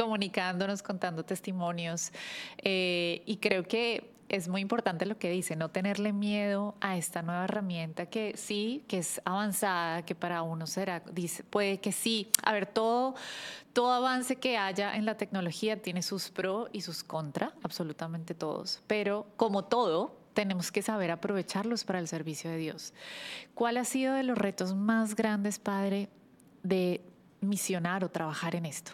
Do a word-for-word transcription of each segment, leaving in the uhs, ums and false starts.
comunicándonos, contando testimonios. Eh, y creo que es muy importante lo que dice, no tenerle miedo a esta nueva herramienta que sí, que es avanzada, que para uno será, dice, puede que sí. A ver, todo, todo avance que haya en la tecnología tiene sus pros y sus contras, absolutamente todos. Pero como todo, tenemos que saber aprovecharlos para el servicio de Dios. ¿Cuál ha sido de los retos más grandes, padre, de misionar o trabajar en esto?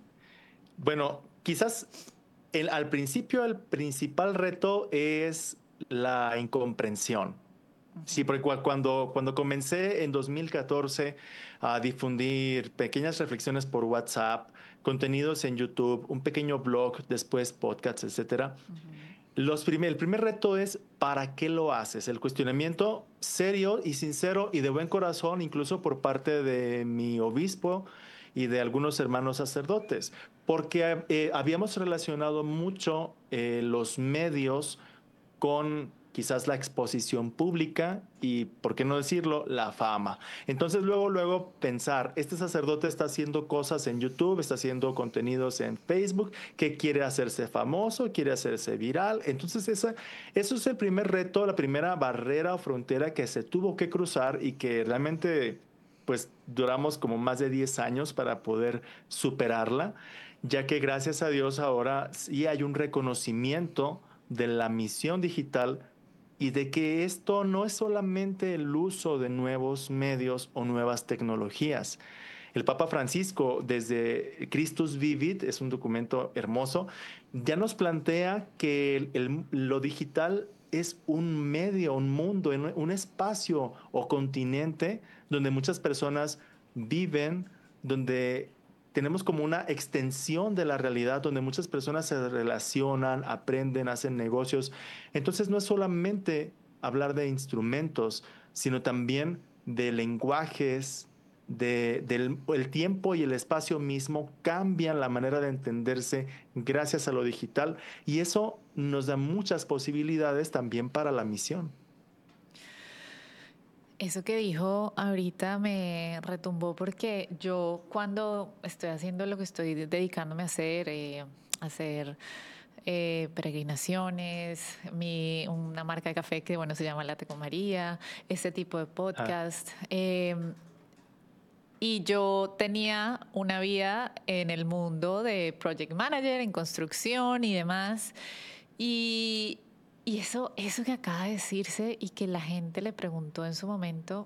Bueno, quizás el, al principio el principal reto es la incomprensión. Sí, porque cua- cuando, cuando comencé en dos mil catorce a difundir pequeñas reflexiones por WhatsApp, contenidos en YouTube, un pequeño blog, después podcasts, etcétera, los primer, el primer reto es ¿para qué lo haces? El cuestionamiento serio y sincero y de buen corazón, incluso por parte de mi obispo y de algunos hermanos sacerdotes, porque eh, habíamos relacionado mucho eh, los medios con quizás la exposición pública y, por qué no decirlo, la fama. Entonces luego, luego pensar, este sacerdote está haciendo cosas en YouTube, está haciendo contenidos en Facebook, que quiere hacerse famoso, quiere hacerse viral. Entonces esa, eso es el primer reto, la primera barrera o frontera que se tuvo que cruzar y que realmente pues duramos como más de diez años para poder superarla, ya que gracias a Dios ahora sí hay un reconocimiento de la misión digital y de que esto no es solamente el uso de nuevos medios o nuevas tecnologías. El Papa Francisco, desde Christus Vivit, es un documento hermoso, ya nos plantea que el- el- lo digital es un medio, un mundo, un un espacio o continente donde muchas personas viven, donde tenemos como una extensión de la realidad, donde muchas personas se relacionan, aprenden, hacen negocios. Entonces no es solamente hablar de instrumentos, sino también de lenguajes, de, del el tiempo y el espacio mismo cambian la manera de entenderse gracias a lo digital y eso nos da muchas posibilidades también para la misión. Eso que dijo ahorita me retumbó porque yo cuando estoy haciendo lo que estoy dedicándome a hacer, eh, hacer eh, peregrinaciones, mi, una marca de café que bueno se llama Latte con María, este tipo de Ah, podcast. Eh, y yo tenía una vida en el mundo de project manager, en construcción y demás. Y, y eso, eso que acaba de decirse y que la gente le preguntó en su momento,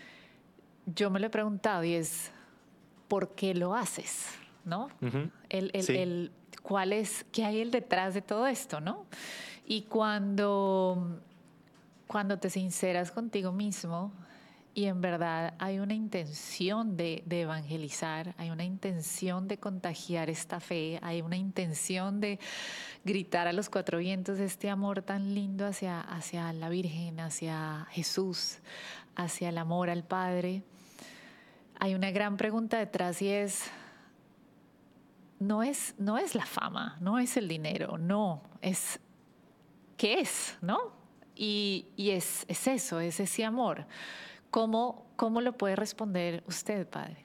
yo me lo he preguntado y es, ¿por qué lo haces? ¿No? ujú, El, el, sí. el, ¿cuál es, qué hay el detrás de todo esto? ¿No? Y cuando, cuando te sinceras contigo mismo y en verdad hay una intención de, de evangelizar, hay una intención de contagiar esta fe, hay una intención de gritar a los cuatro vientos este amor tan lindo hacia, hacia la Virgen, hacia Jesús, hacia el amor al Padre. Hay una gran pregunta detrás y es, no es, no es la fama, no es el dinero, no, es qué es, ¿no? Y, y es, es eso, es ese amor. ¿Cómo, ¿Cómo lo puede responder usted, padre?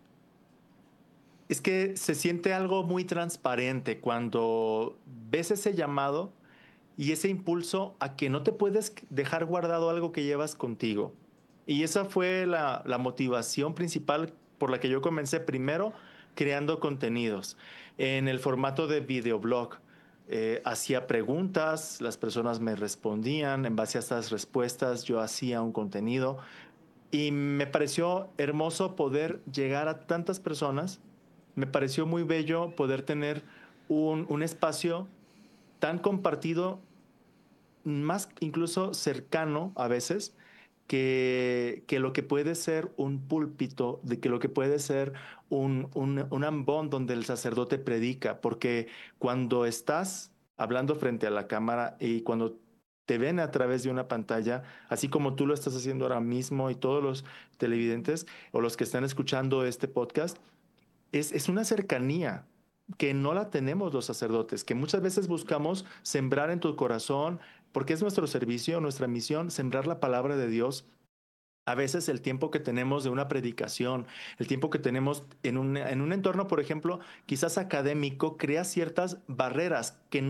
Es que se siente algo muy transparente cuando ves ese llamado y ese impulso a que no te puedes dejar guardado algo que llevas contigo. Y esa fue la, la motivación principal por la que yo comencé primero creando contenidos en el formato de videoblog. Eh, hacía preguntas, las personas me respondían, en base a estas respuestas yo hacía un contenido y me pareció hermoso poder llegar a tantas personas, me pareció muy bello poder tener un, un espacio tan compartido, más incluso cercano a veces, que, que lo que puede ser un púlpito, de que lo que puede ser un, un, un ambón donde el sacerdote predica, porque cuando estás hablando frente a la cámara y cuando te ven a través de una pantalla, así como tú lo estás haciendo ahora mismo y todos los televidentes o los que están escuchando este podcast, es, es una cercanía que no la tenemos los sacerdotes, que muchas veces buscamos sembrar en tu corazón, porque es nuestro servicio, nuestra misión, sembrar la palabra de Dios A veces el tiempo que tenemos de una predicación, el tiempo que tenemos en un, en un entorno, por ejemplo, quizás académico, crea ciertas barreras que